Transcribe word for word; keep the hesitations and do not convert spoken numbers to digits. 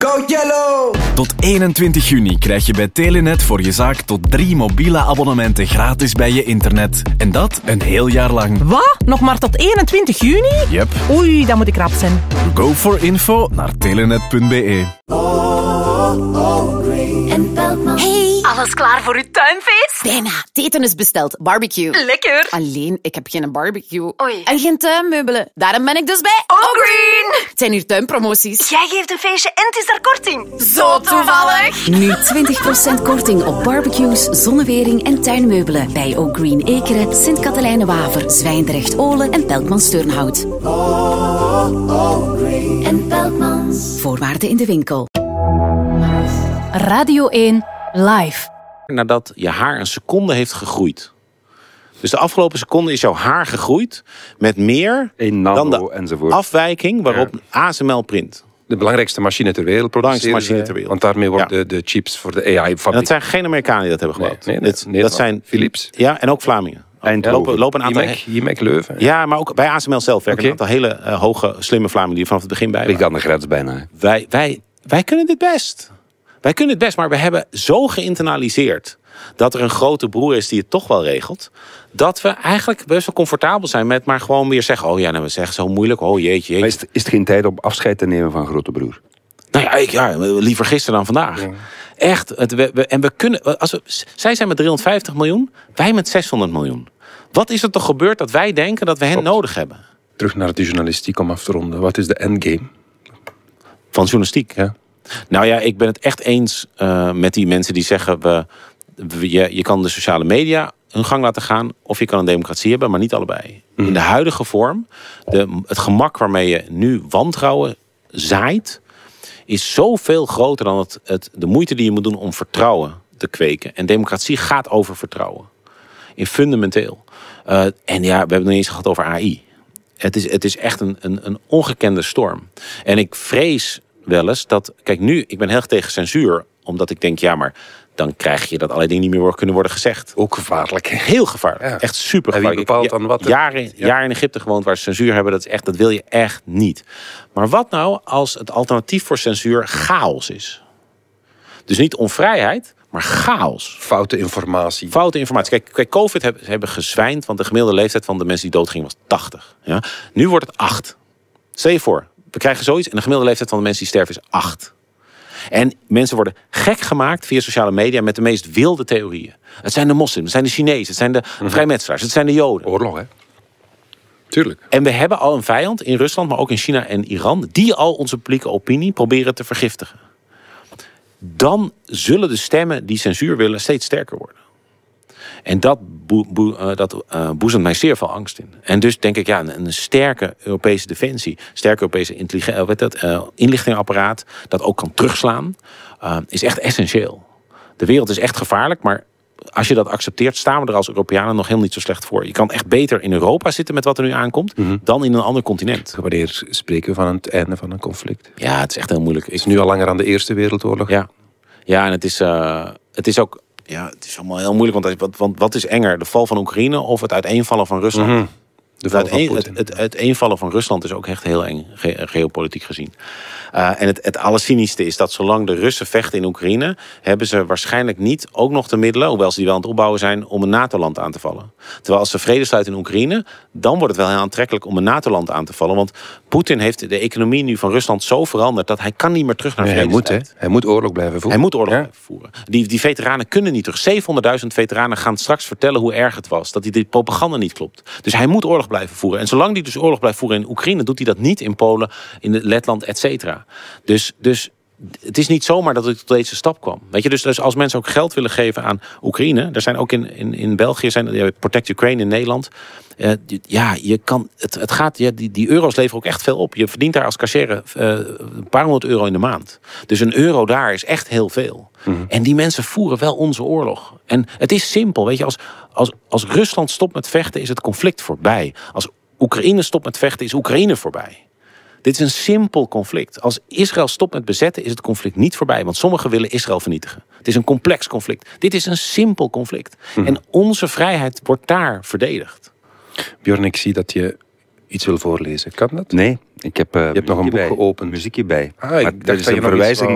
Go Yellow! Tot eenentwintig juni krijg je bij Telenet voor je zaak tot drie mobiele abonnementen gratis bij je internet. En dat een heel jaar lang. Wat? Nog maar tot eenentwintig juni? Yep. Oei, dan moet ik rap zijn. Go for info naar telenet punt be. En Peltman. Hey, Alles klaar voor uw tuinfeest? bijna. Het eten is besteld. Barbecue. Lekker. Alleen, ik heb geen barbecue. Oei. En geen tuinmeubelen. Daarom ben ik dus bij Allgreen. Het zijn hier tuinpromoties. Jij geeft een feestje en het is daar korting. Zo toevallig. Nu twintig procent korting op barbecues, zonnewering en tuinmeubelen. Bij O'Green Ekeren, Sint-Katelijne-Waver, Zwijndrecht-Olen en Peltmans-Turnhout. En Peltmans. Voorwaarden in de winkel. Radio één live. Nadat je haar een seconde heeft gegroeid. Dus de afgelopen seconde is jouw haar gegroeid met meer Een dan nano de enzovoort. afwijking waarop A S M L print. De belangrijkste machine ter wereld Belangrijkste produceren machine ter zij, wereld. Want daarmee worden Ja. de, de chips voor de A En dat I-fabriek. zijn geen Amerikanen die dat hebben Nee, gebouwd. nee, nee, Dit- dat Nederland. zijn Philips. Ja, en ook Vlamingen. Eindhoven. Lopen, lopen een aantal. Jimek, Jimek Leuven. Ja, maar ook bij A S M L zelf werken Oké. een aantal hele uh, hoge, slimme Vlamingen die er vanaf het begin bij Ligt waren. aan de grens bijna. hè. Wij, wij, wij kunnen dit best. Wij kunnen het best, maar we hebben zo geïnternaliseerd dat er een grote broer is die het toch wel regelt, dat we eigenlijk best wel comfortabel zijn met maar gewoon weer zeggen, oh ja, nou, we zeggen zo moeilijk, oh jeetje, jeetje. Maar is het, is het geen tijd om afscheid te nemen van grote broer? Nou ja, ik, ja, liever gisteren dan vandaag. Ja. Echt. Het, we, we- en we kunnen. Als we, zij zijn met driehonderdvijftig miljoen, wij met zeshonderd miljoen. Wat is er toch gebeurd dat wij denken dat we hen Klopt. nodig hebben? Terug naar de journalistiek om af te ronden. Wat is de endgame? Van journalistiek. Ja. Nou ja, ik ben het echt eens uh, met die mensen die zeggen, we, we- je, je kan de sociale media hun gang laten gaan, of je kan een democratie hebben, maar niet allebei. In de huidige vorm, de, het gemak waarmee je nu wantrouwen zaait, is zoveel groter dan het, het, de moeite die je moet doen om vertrouwen te kweken. En democratie gaat over vertrouwen. In fundamenteel. Uh, en ja, we hebben het nog niet eens gehad over A I. Het is, het is echt een, een, een ongekende storm. En ik vrees wel eens dat... Kijk, nu, ik ben heel erg tegen censuur. Omdat ik denk, ja, maar dan krijg je dat allerlei dingen niet meer worden- kunnen worden gezegd. Ook gevaarlijk. Heel gevaarlijk. Ja. Echt super En wie gevaarlijk. bepaalt Ik- dan wat? Jaren, Ja. jaren in Egypte gewoond waar ze censuur hebben. Dat, is echt, dat wil je echt niet. Maar wat nou als het alternatief voor censuur chaos is? Dus niet onvrijheid, maar chaos. Foute informatie. Foute informatie. Kijk, kijk COVID hebben, hebben gezwijnd, want de gemiddelde leeftijd van de mensen die doodgingen was tachtig. Ja? Nu wordt het acht. Stel je voor, we krijgen zoiets en de gemiddelde leeftijd van de mensen die sterven is acht. En mensen worden gek gemaakt via sociale media met de meest wilde theorieën. Het zijn de moslims, het zijn de Chinezen, het zijn de vrijmetselaars, het zijn de Joden. Oorlog, hè? Tuurlijk. En we hebben al een vijand in Rusland, maar ook in China en Iran, die al onze publieke opinie proberen te vergiftigen. Dan zullen de stemmen die censuur willen steeds sterker worden. En dat, boe, boe, uh, dat uh, boezemt mij zeer veel angst in. En dus denk ik, ja, een, een sterke Europese defensie, sterke Europese intelligen- uh, weet dat, uh, inlichtingenapparaat, dat ook kan terugslaan, uh, is echt essentieel. De wereld is echt gevaarlijk, maar als je dat accepteert, staan we er als Europeanen nog helemaal niet zo slecht voor. Je kan echt beter in Europa zitten met wat er nu aankomt, Mhm. dan in een ander continent. Wanneer spreken we van het einde van een conflict? Ja, het is echt heel moeilijk. Het is nu al langer aan de Eerste Wereldoorlog. Ja, ja en het is, uh, het is ook ja, het is allemaal heel moeilijk. Want, want, want wat is enger? De val van Oekraïne of het uiteenvallen van Rusland? Mhm. De val Het, van uiteen, Poetin. het, het uiteenvallen van Rusland is ook echt heel eng, ge- geopolitiek gezien. Uh, en het, het allercynischste is dat zolang de Russen vechten in Oekraïne, hebben ze waarschijnlijk niet ook nog de middelen, hoewel ze die wel aan het opbouwen zijn, om een NATO-land aan te vallen. Terwijl als ze vrede sluiten in Oekraïne, dan wordt het wel heel aantrekkelijk om een NATO-land aan te vallen. Want Poetin heeft de economie nu van Rusland zo veranderd dat hij kan niet meer terug naar Nee, hij moet, hè? vredestijd. Hij moet oorlog blijven voeren. Hij moet oorlog Ja. blijven voeren. Die, die veteranen kunnen niet terug. zevenhonderdduizend veteranen gaan straks vertellen hoe erg het was. Dat die, die propaganda niet klopt. Dus hij moet oorlog blijven voeren. En zolang hij dus oorlog blijft voeren in Oekraïne, doet hij dat niet in Polen, in Letland, et cetera. Dus, dus het is niet zomaar dat ik tot deze stap kwam. Weet je, dus, dus als mensen ook geld willen geven aan Oekraïne, er zijn ook in, in, in België, zijn, ja, Protect Ukraine in Nederland. Uh, ja, je kan, het, het gaat, ja, die, die euro's leveren ook echt veel op. Je verdient daar als cashier uh, een paar honderd euro in de maand. Dus een euro daar is echt heel veel. Mm-hmm. En die mensen voeren wel onze oorlog. En het is simpel, weet je, als, als, als Rusland stopt met vechten, is het conflict voorbij. Als Oekraïne stopt met vechten, is Oekraïne voorbij. Dit is een simpel conflict. Als Israël stopt met bezetten, is het conflict niet voorbij. Want sommigen willen Israël vernietigen. Het is een complex conflict. Dit is een simpel conflict. Mm-hmm. En onze vrijheid wordt daar verdedigd. Björn, ik zie dat je iets wil voorlezen. Kan dat? Nee, ik heb, uh, je hebt nog een boek bij. geopend. Muziekje bij. Ah, ik maar dacht dat is dat je een nog verwijzing